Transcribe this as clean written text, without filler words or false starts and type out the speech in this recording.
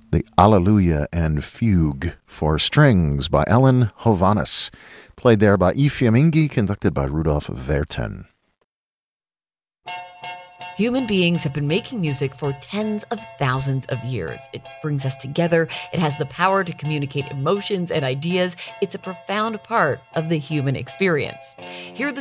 the Alleluia and Fugue for strings by Ellen Hovhaness, played there by I Fiammingi, conducted by Rudolf Verten. Human beings have been making music for tens of thousands of years. It brings us together. It has the power to communicate emotions and ideas. It's a profound part of the human experience. Hear the